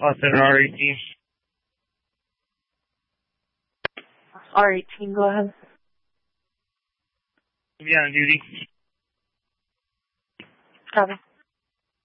Austin R18. R18, go ahead. Be on duty. Copy.